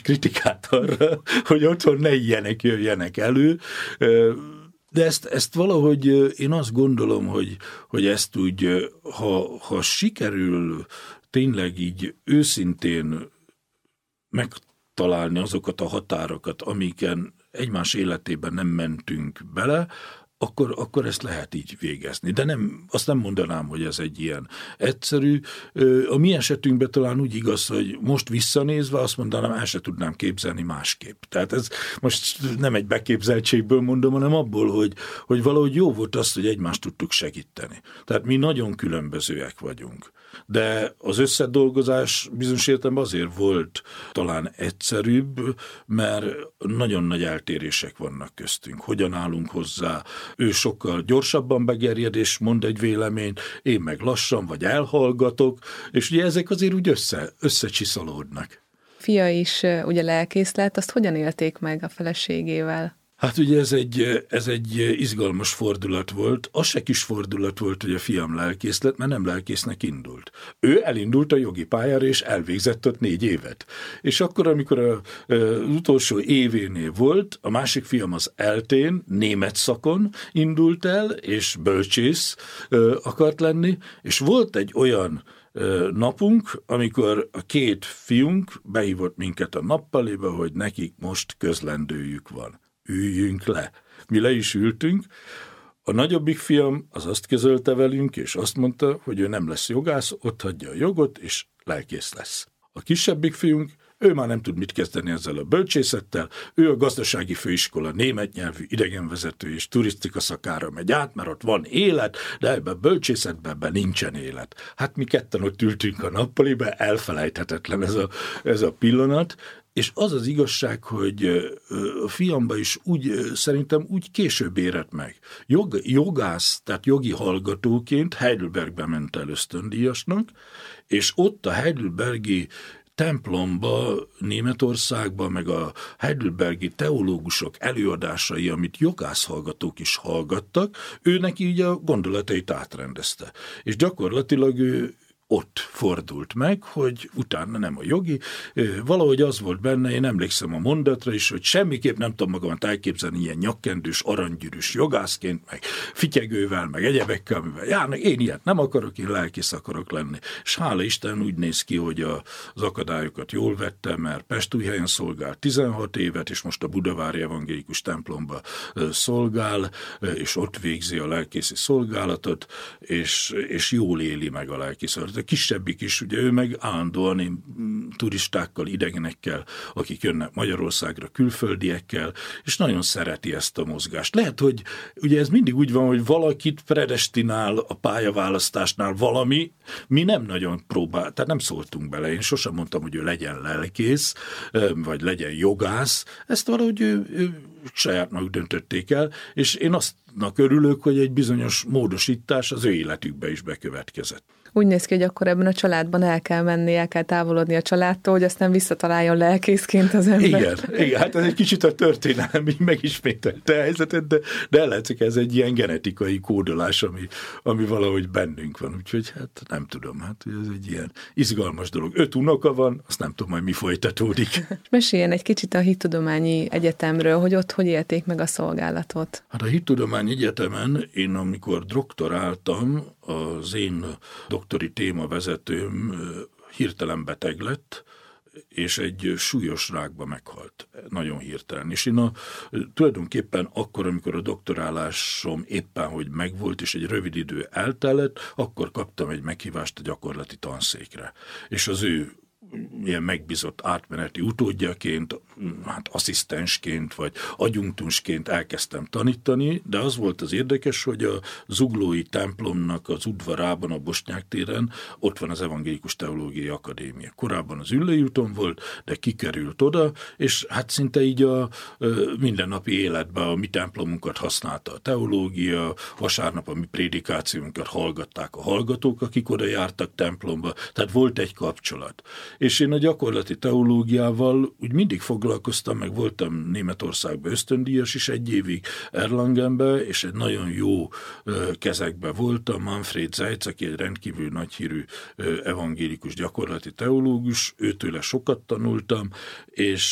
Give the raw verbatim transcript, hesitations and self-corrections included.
nincs kritikát arra, hogy otthon ne ilyenek jöjjenek elő, de ezt, ezt valahogy én azt gondolom, hogy, hogy ezt úgy, ha, ha sikerül tényleg így őszintén megtalálni azokat a határokat, amiken egymás életében nem mentünk bele, akkor, akkor ezt lehet így végezni. De nem, azt nem mondanám, hogy ez egy ilyen egyszerű. A mi esetünkben talán úgy igaz, hogy most visszanézve azt mondanám, el se tudnám képzelni másképp. Tehát ez most nem egy beképzeltségből mondom, hanem abból, hogy, hogy valahogy jó volt az, hogy egymást tudtuk segíteni. Tehát mi nagyon különbözőek vagyunk. De az összedolgozás bizonyos értelemben azért volt talán egyszerűbb, mert nagyon nagy eltérések vannak köztünk. Hogyan állunk hozzá? Ő sokkal gyorsabban begerjed és mond egy véleményt, én meg lassan, vagy elhallgatok, és ugye ezek azért úgy össze, összecsiszolódnak. Fia is ugye lelkész lett, azt hogyan élték meg a feleségével? Hát ugye ez egy, ez egy izgalmas fordulat volt. Az se kis fordulat volt, hogy a fiam lelkész lett, mert nem lelkésznek indult. Ő elindult a jogi pályára, és elvégzett ott négy évet. És akkor, amikor a, a, az utolsó événél volt, a másik fiam az eltén, német szakon indult el, és bölcsész ö, akart lenni, és volt egy olyan napunk, amikor a két fiunk behívott minket a nappaléba, hogy nekik most közlendőjük van. Üljünk le. Mi le is ültünk. A nagyobbik fiam az azt közölte velünk, és azt mondta, hogy ő nem lesz jogász, ott hagyja a jogot, és lelkész lesz. A kisebbik fiunk, ő már nem tud mit kezdeni ezzel a bölcsészettel, ő a gazdasági főiskola német nyelvű idegenvezető és turisztika szakára megy át, mert ott van élet, de ebben a bölcsészetben ebben nincsen élet. Hát mi ketten ott ültünk a nappaliba, elfelejthetetlen ez a, ez a pillanat, és az az igazság, hogy a fiamba is úgy, szerintem úgy később érett meg. Jog, jogász, tehát jogi hallgatóként Heidelbergbe ment el ösztöndíjasnak, és ott a heidelbergi templomba, Németországban, meg a heidelbergi teológusok előadásai, amit jogászhallgatók is hallgattak, ő neki így a gondolatait átrendezte. És gyakorlatilag ő ott fordult meg, hogy utána nem a jogi, valahogy az volt benne, én emlékszem a mondatra is, hogy semmiképp nem tudom magamat elképzelni ilyen nyakkendős, aranygyűrűs jogászként, meg fityegővel, meg egyebekkel, amivel járnak, én ilyet nem akarok, én lelkész akarok lenni. És hála Isten úgy néz ki, hogy a, az akadályokat jól vettem, mert Pestújhelyen szolgál tizenhat évet, és most a Budavári Evangélikus templomba szolgál, és ott végzi a lelkészi szolgálatot, és, és jól éli meg a lelkészi. A kisebbik is, ugye ő meg állandóan én, turistákkal, idegenekkel, akik jönnek Magyarországra, külföldiekkel, és nagyon szereti ezt a mozgást. Lehet, hogy ugye ez mindig úgy van, hogy valakit predestinál a pályaválasztásnál valami, mi nem nagyon próbál, tehát nem szóltunk bele. Én sosem mondtam, hogy ő legyen lelkész, vagy legyen jogász, ezt valahogy ő, ő saját maguk döntötték el, és én aztnak örülök, hogy egy bizonyos módosítás az ő életükbe is bekövetkezett. Úgy néz ki, hogy akkor ebben a családban el kell menni, el kell távolodni a családtól, hogy aztán visszataláljon lelkészként az ember. Igen, igen, hát ez egy kicsit a történelem így megismételte a helyzetet, de, de el lehet, hogy ez egy ilyen genetikai kódolás, ami, ami valahogy bennünk van, úgyhogy hát nem tudom, hát ez egy ilyen izgalmas dolog. Öt unoka van, azt nem tudom, majd mi folytatódik. Meséljen egy kicsit a Hittudományi Egyetemről, hogy ott hogy élték meg a szolgálatot. Hát a Hittudományi Egyetemen én, amikor doktoráltam, az én doktori témavezetőm hirtelen beteg lett, és egy súlyos rákba meghalt. Nagyon hirtelen. És én a, tulajdonképpen akkor, amikor a doktorálásom éppen, hogy megvolt, és egy rövid idő eltelett, akkor kaptam egy meghívást a gyakorlati tanszékre. És az ő ilyen megbízott átmeneti utódjaként, hát asszisztensként, vagy adjunktusként elkezdtem tanítani, de az volt az érdekes, hogy a zuglói templomnak az udvarában, a Bosnyák téren ott van az Evangélikus Teológiai Akadémia. Korábban az Üllői úton volt, de kikerült oda, és hát szinte így a mindennapi életben a mi templomunkat használta a teológia, vasárnap a mi prédikációnkat hallgatták a hallgatók, akik oda jártak templomba, tehát volt egy kapcsolat. És én a gyakorlati teológiával úgy mindig foglalkoztam, meg voltam Németországban ösztöndíjas is egy évig Erlangenben, és egy nagyon jó kezekben voltam. Manfred Zeitz, aki egy rendkívül nagyhírű evangélikus gyakorlati teológus, őtőle sokat tanultam, és